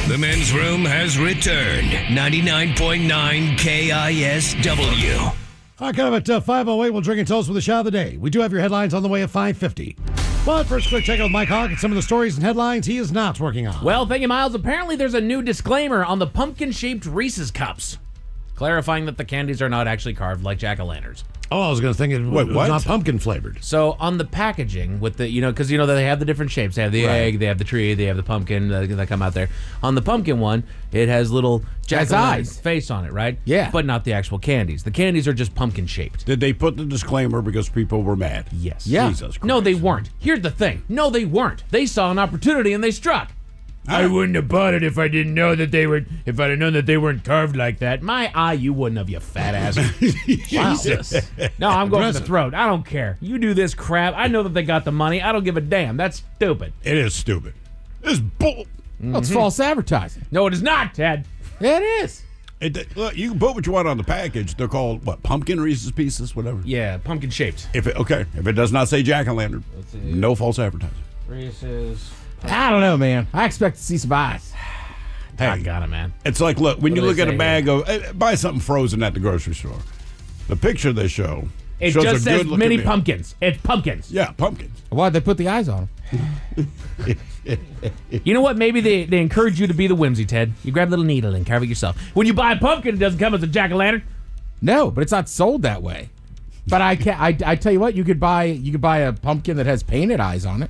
The men's room has returned. 99.9 KISW. All right, kind of at 5:08, we'll drink and toast with the shot of the day. We do have your headlines on the way at 5:50. But first, quick check out with Mike Hawk and some of the stories and headlines he is not working on. Well, thank you, Miles. Apparently, there's a new disclaimer on the pumpkin-shaped Reese's Cups, clarifying that the candies are not actually carved like jack-o'-lanterns. Oh, I was going to think it was not pumpkin flavored. So on the packaging, with the because they have the different shapes. They have the egg, they have the tree, they have the pumpkin that come out there. On the pumpkin one, it has little jack-o'-lantern face on it, right? Yeah, but not the actual candies. The candies are just pumpkin shaped. Did they put the disclaimer because people were mad? Yes. Yeah. Jesus Christ. No, they weren't. Here's the thing. No, they weren't. They saw an opportunity and they struck. I wouldn't have bought it if I didn't know that they were. If I'd have known that they weren't carved like that. My eye, you wouldn't have, you fat ass. Jesus. No, I'm going for the throat. I don't care. You do this crap. I know that they got the money. I don't give a damn. That's stupid. It is stupid. It's bull. Well, it's false advertising. No, it is not, Ted. Yeah, it is. Look, you can put what you want on the package. They're called what? Pumpkin Reese's Pieces, whatever. Yeah, pumpkin shaped. If it does not say jack-o'-lantern, no false advertising. Reese's. I don't know, man. I expect to see some eyes. Hey, I got it, man. It's like, look, when What you do look they at a say bag of buy something frozen at the grocery store. The picture they show It shows just a says good-looking mini meal. pumpkins. It's pumpkins. Yeah, pumpkins. Why'd they put the eyes on them? You know what? Maybe they encourage you to be the whimsy, Ted. You grab a little needle and carve it yourself. When you buy a pumpkin, it doesn't come as a jack-o'-lantern. No, but it's not sold that way. But I tell you what, you could buy a pumpkin that has painted eyes on it.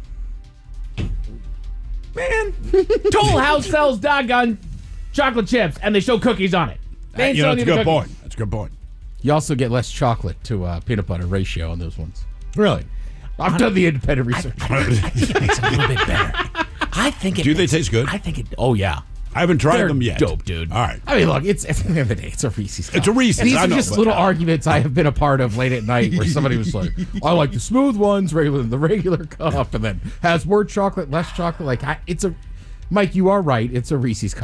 Man, Toll House sells doggone chocolate chips, and they show cookies on it. They ain't selling That's a you the good cookies. point. That's a good point. You also get less chocolate to peanut butter ratio on those ones. Really? I've done the independent research. I think it makes it a little bit better. I think it. Do they taste good? I think it. Oh yeah. I haven't tried They're them yet. dope, dude. All right. I mean, look, it's at the end of the day, it's a Reese's Cup. It's a Reese's, These I are know, just but- little arguments I have been a part of late at night where somebody was like, I like the smooth ones rather than the regular cup, and then has more chocolate, less chocolate. Like, Mike, you are right. It's a Reese's Cup.